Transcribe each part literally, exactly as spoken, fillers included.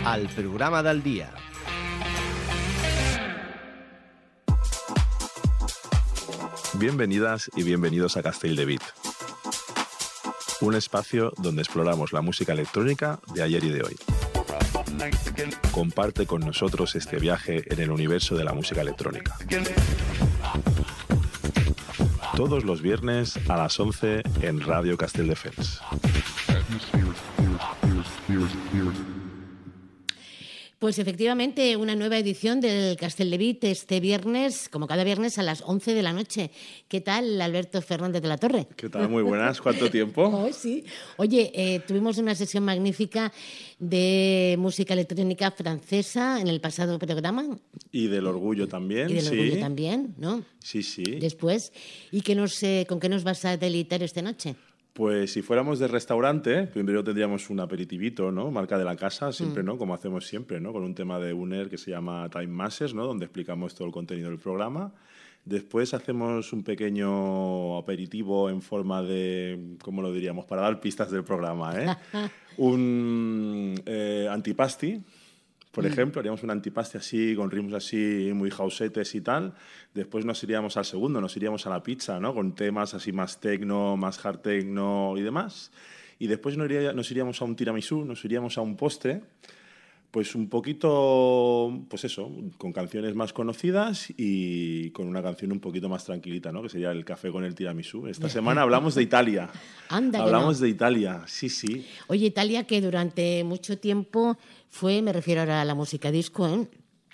al programa del día. Bienvenidas y bienvenidos a Castelldevit, un espacio donde exploramos la música electrónica de ayer y de hoy. Comparte con nosotros este viaje en el universo de la música electrónica. Todos los viernes a las once en Radio Castelldefels. Pues efectivamente, una nueva edición del Castelldevit este viernes, como cada viernes, a las once de la noche. ¿Qué tal, Alberto Fernández de la Torre? ¿Qué tal? Muy buenas. ¿Cuánto tiempo? Oh, sí. Oye, eh, tuvimos una sesión magnífica de música electrónica francesa en el pasado programa. Y del orgullo también. Y del sí. orgullo también, ¿no? Sí, sí. Después. ¿Y qué nos, eh, con qué nos vas a deleitar esta noche? Pues si fuéramos de restaurante, primero tendríamos un aperitivito, ¿no? Marca de la casa, siempre, ¿no? Como hacemos siempre, ¿no? Con un tema de Uner que se llama Time Masters, ¿no? Donde explicamos todo el contenido del programa. Después hacemos un pequeño aperitivo en forma de, ¿cómo lo diríamos? Para dar pistas del programa, ¿eh? un eh, antipasti. Por ejemplo, haríamos un antipasti así, con ritmos así muy houseetes y tal. Después nos iríamos al segundo, nos iríamos a la pizza, ¿no? Con temas así más techno, más hard techno y demás. Y después nos, iría, nos iríamos a un tiramisú, nos iríamos a un postre, pues un poquito, pues eso, con canciones más conocidas y con una canción un poquito más tranquilita, ¿no? Que sería el café con el tiramisú. Esta semana hablamos de Italia. Anda, hablamos no. de Italia, sí, sí. Oye, Italia, que durante mucho tiempo fue, me refiero ahora a la música disco, ¿eh?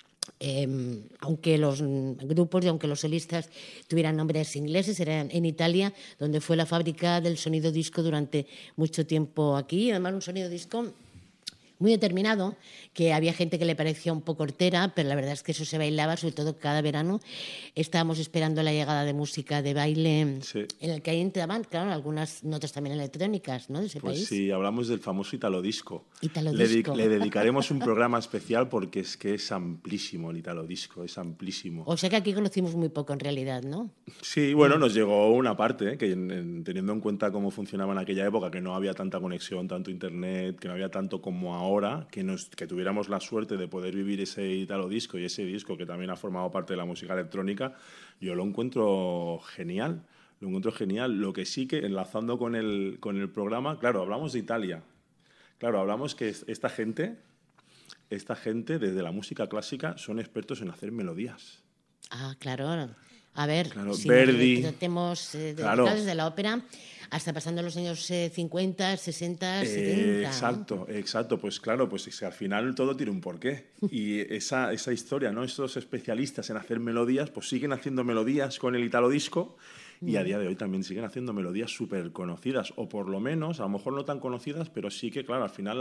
Eh, aunque los grupos y aunque los solistas tuvieran nombres ingleses, eran en Italia, donde fue la fábrica del sonido disco durante mucho tiempo aquí. Además, un sonido disco muy determinado, que había gente que le parecía un poco hortera, pero la verdad es que eso se bailaba, sobre todo cada verano. Estábamos esperando la llegada de música de baile, sí, en el que ahí entraban, claro, algunas notas también electrónicas, ¿no? De ese pues país. Sí, hablamos del famoso Italo Disco. Italo le, Disco. Le dedicaremos un programa especial porque es que es amplísimo el Italo Disco, es amplísimo. O sea que aquí conocimos muy poco en realidad, ¿no? Sí, bueno, nos llegó una parte, ¿eh? Que en, en, teniendo en cuenta cómo funcionaba en aquella época, que no había tanta conexión, tanto internet, que no había tanto como ahora, Ahora, que, nos, que tuviéramos la suerte de poder vivir ese Italo Disco y ese disco que también ha formado parte de la música electrónica, yo lo encuentro genial, lo encuentro genial. Lo que sí que, enlazando con el, con el programa, claro, hablamos de Italia, claro, hablamos que esta gente, esta gente desde la música clásica son expertos en hacer melodías. Ah, claro. A ver, claro, si Verdi, tratemos eh, de, claro. desde la ópera hasta pasando los años eh, cincuenta, sesenta, setenta. Eh, exacto, ¿no? exacto. Pues claro, pues es que al final todo tiene un porqué. Y esa, esa historia, ¿no? Estos especialistas en hacer melodías, pues siguen haciendo melodías con el Italo Disco y a día de hoy también siguen haciendo melodías súper conocidas, o por lo menos, a lo mejor no tan conocidas, pero sí que, claro, al final